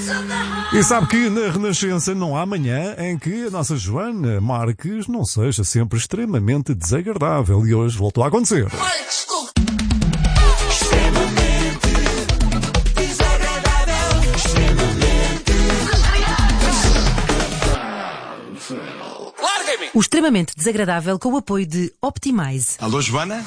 E sabe que na Renascença não há manhã em que a nossa Joana Marques não seja sempre extremamente desagradável. E hoje voltou a acontecer. O extremamente desagradável com o apoio de Optimize. Alô, Joana?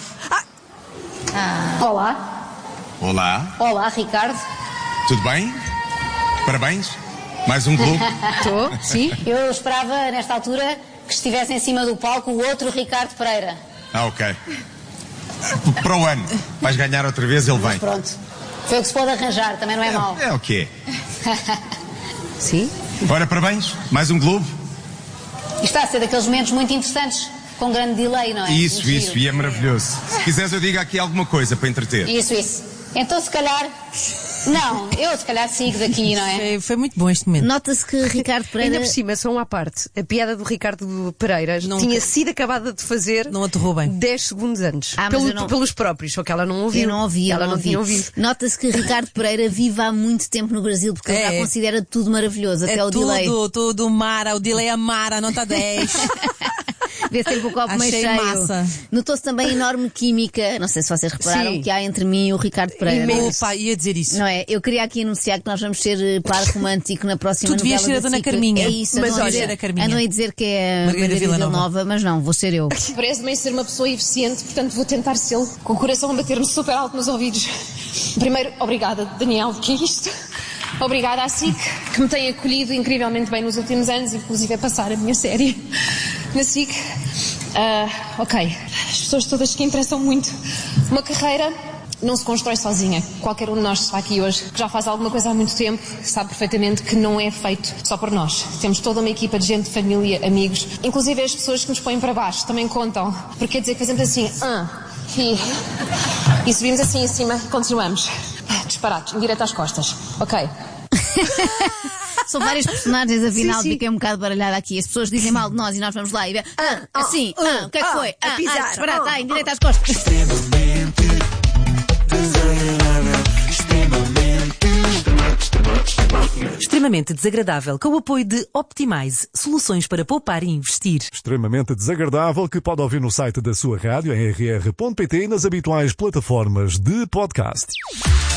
Olá. Olá, Olá, Ricardo. tudo bem? Parabéns. Mais um clube. Estou, sim. Eu esperava, nesta altura, que estivesse em cima do palco o outro Ricardo Pereira. Ok. Para o ano. Vais ganhar outra vez, ele vem. Pronto. Foi o que se pode arranjar, também não é mau. É o quê? Sim. Ora, parabéns. Mais um globo. E está a ser daqueles momentos muito interessantes, com grande delay, não é? Isso, Muito isso. giro. E é maravilhoso. Se quiseres eu digo aqui alguma coisa para entreter. Isso. Então, se calhar... Não, eu se calhar sigo daqui, não é? Foi muito bom este momento. Nota-se que Ricardo Pereira... Ainda por cima, só uma parte. A piada do Ricardo Pereira tinha sido acabada de fazer Não aterrou bem. 10 segundos antes. Ah, mas eu não- Pelos próprios, só que ela não ouviu. Eu não ouvi, Ela eu não não tinha ouvi. ouvido. Nota-se que Ricardo Pereira vive há muito tempo no Brasil, porque ele já considera tudo maravilhoso, até o delay. Tudo Mara, o delay é Mara, nota 10. Vê sempre o copo meio Achei cheio. massa. Notou-se também enorme química, não sei se vocês repararam, Sim. que há entre mim e o Ricardo Pereira. Opa, ia dizer isso. Não é? Eu queria aqui anunciar que nós vamos ser par romântico na próxima Tu devias novela ser a da Dona SIC. Carminha. É isso, Mas andam a olha, dizer- a Carminha. andam a dizer que é a Margarida Margarida Villanova. Villanova, mas não, vou ser eu. Parece-me ser uma pessoa eficiente, portanto vou tentar sê-lo, com o coração a bater-me super alto nos ouvidos. Primeiro, obrigada, Daniel, que é isto? Obrigada à SIC, que me tem acolhido incrivelmente bem nos últimos anos, inclusive a passar a minha série na SIC. Ok, as pessoas todas que interessam muito. Uma carreira não se constrói sozinha. Qualquer um de nós que está aqui hoje, que já faz alguma coisa há muito tempo, sabe perfeitamente que não é feito só por nós. Temos toda uma equipa de gente, família, amigos, inclusive as pessoas que nos põem para baixo também contam. Porque quer dizer que fazemos assim, e subimos assim em cima e continuamos. Disparados, em direto às costas. Ok. São vários personagens, afinal, Sim. fiquei um bocado baralhada aqui. As pessoas dizem mal de nós e nós vamos lá e vê. Assim, o que é que foi? a pisar, Disparate, em direito às costas. Extremamente desagradável com o apoio de Optimize. Soluções para poupar e investir. Extremamente desagradável que pode ouvir no site da sua rádio em rr.pt e nas habituais plataformas de podcast.